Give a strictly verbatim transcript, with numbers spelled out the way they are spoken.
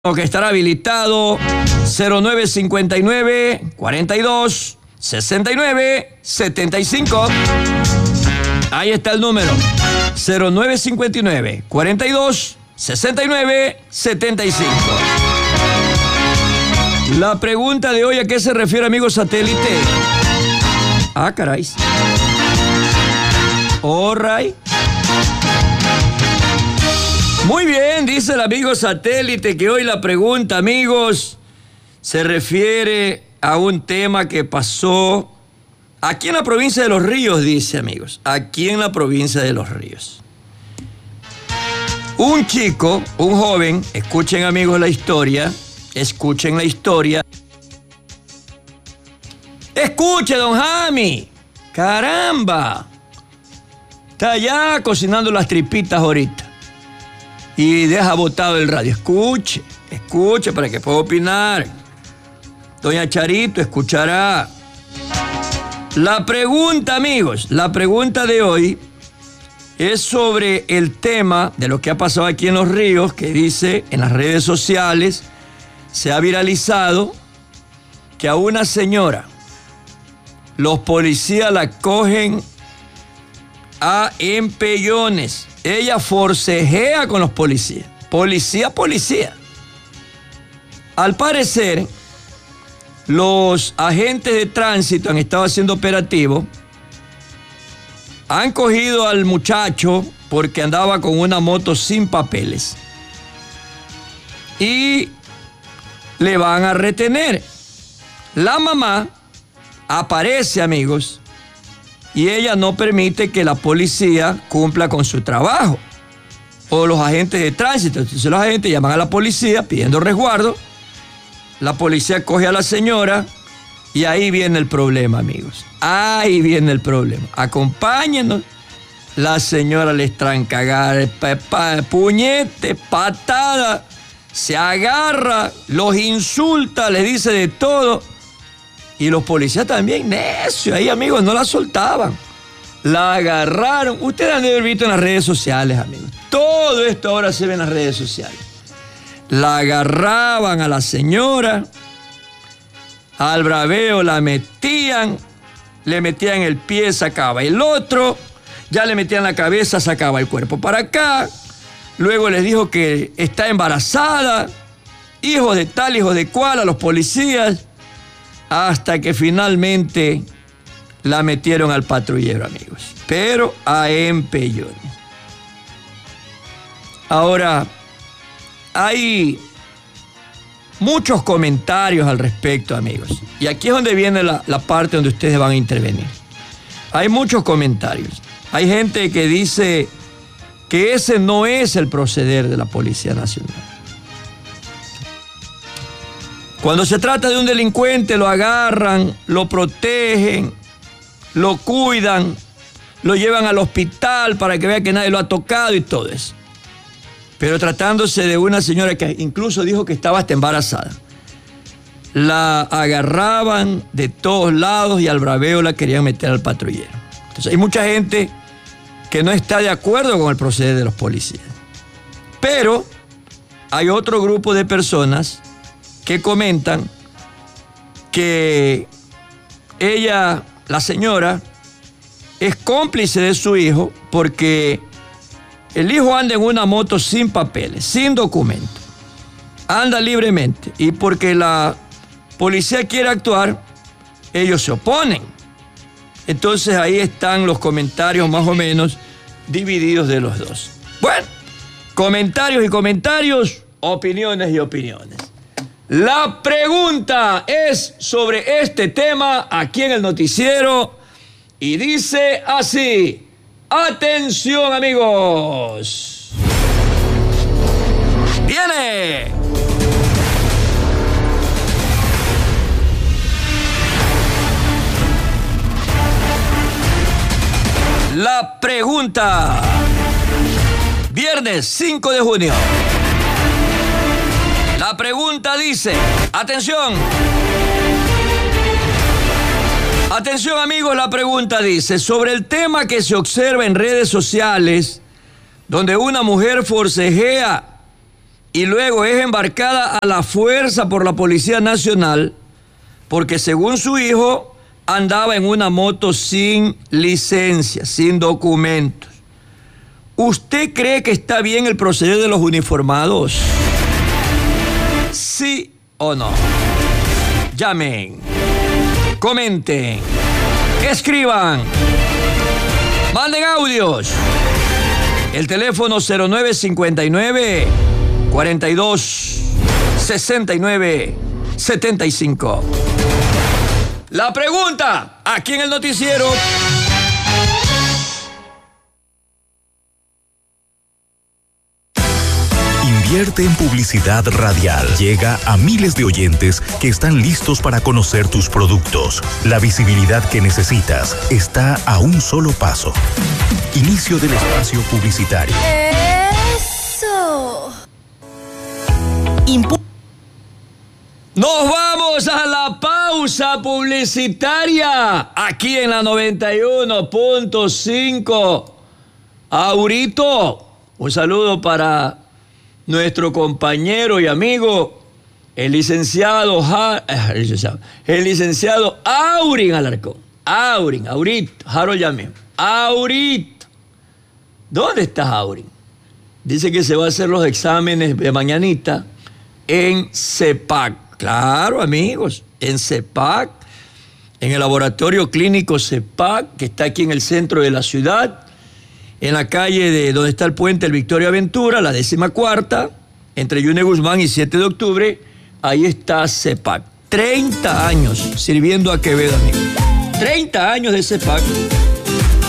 que estará habilitado cero nueve cincuenta y nueve, cuarenta y dos, sesenta y nueve, setenta y cinco. Ahí está el número. cero nueve cincuenta y nueve, cuarenta y dos, sesenta y nueve, setenta y cinco. La pregunta de hoy, ¿a qué se refiere, amigo satélite? Ah, caray. All right. Muy bien, dice el amigo satélite que hoy la pregunta, amigos, se refiere a un tema que pasó aquí en la provincia de Los Ríos, dice, amigos, aquí en la provincia de Los Ríos. Un chico, un joven, escuchen, amigos, la historia, escuchen la historia. Escuche, don Jami, caramba, está ya cocinando las tripitas ahorita. Y deja botado el radio. Escuche, escuche para que pueda opinar. Doña Charito escuchará. La pregunta, amigos, la pregunta de hoy es sobre el tema de lo que ha pasado aquí en Los Ríos, que dice en las redes sociales, se ha viralizado que a una señora los policías la cogen a empellones. Ella forcejea con los policías. Policía, policía. Al parecer, los agentes de tránsito han estado haciendo operativo. Han cogido al muchacho porque andaba con una moto sin papeles. Y le van a retener. La mamá aparece, amigos, y ella no permite que la policía cumpla con su trabajo. O los agentes de tránsito. Entonces los agentes llaman a la policía pidiendo resguardo. La policía coge a la señora y ahí viene el problema, amigos. Ahí viene el problema. Acompáñenos. La señora les tranca puñete, patada, se agarra, los insulta, les dice de todo. Y los policías también, necios, ahí, amigos, no la soltaban. La agarraron. Ustedes han de haber visto en las redes sociales, amigos. Todo esto ahora se ve en las redes sociales. La agarraban a la señora, al braveo la metían, le metían el pie, sacaba el otro, ya le metían la cabeza, sacaba el cuerpo para acá. Luego les dijo que está embarazada, hijos de tal, hijos de cual, a los policías. Hasta que finalmente la metieron al patrullero, amigos. Pero a empellones. Ahora, hay muchos comentarios al respecto, amigos. Y aquí es donde viene la, la parte donde ustedes van a intervenir. Hay muchos comentarios. Hay gente que dice que ese no es el proceder de la Policía Nacional. Cuando se trata de un delincuente, lo agarran, lo protegen, lo cuidan, lo llevan al hospital para que vea que nadie lo ha tocado y todo eso. Pero tratándose de una señora que incluso dijo que estaba hasta embarazada, la agarraban de todos lados y al braveo la querían meter al patrullero. Entonces hay mucha gente que no está de acuerdo con el proceder de los policías. Pero hay otro grupo de personas que comentan que ella, la señora, es cómplice de su hijo porque el hijo anda en una moto sin papeles, sin documento, anda libremente, y porque la policía quiere actuar, ellos se oponen. Entonces ahí están los comentarios más o menos divididos de los dos. Bueno, comentarios y comentarios, opiniones y opiniones. La pregunta es sobre este tema aquí en el noticiero y dice así. ¡Atención, amigos! ¡Viene! La pregunta. Viernes cinco de junio. La pregunta dice, atención, atención, amigos, la pregunta dice, sobre el tema que se observa en redes sociales, donde una mujer forcejea y luego es embarcada a la fuerza por la Policía Nacional porque según su hijo andaba en una moto sin licencia, sin documentos. ¿Usted cree que está bien el proceder de los uniformados? ¿Sí o no? Llamen, comenten, escriban, manden audios. El teléfono cero nueve cincuenta y nueve, cuarenta y dos, sesenta y nueve, setenta y cinco. La pregunta, aquí en el noticiero. Invierte en publicidad radial. Llega a miles de oyentes que están listos para conocer tus productos. La visibilidad que necesitas está a un solo paso. Inicio del espacio publicitario. Eso. Impu- Nos vamos a la pausa publicitaria aquí en la noventa y uno punto cinco. Aurito, un saludo para nuestro compañero y amigo, el licenciado, ja, el licenciado, el licenciado Aurin Alarcón. Aurin, Aurito, Harold Yamé. Aurito. ¿Dónde estás, Aurin? Dice que se va a hacer los exámenes de mañanita en CEPAC. Claro, amigos, en CEPAC, en el laboratorio clínico CEPAC, que está aquí en el centro de la ciudad, en la calle de donde está el puente el Victoria Aventura, la décima cuarta, entre Yune Guzmán y siete de octubre, ahí está CEPAC. treinta años sirviendo a Quevedo, amigos. treinta años de CEPAC.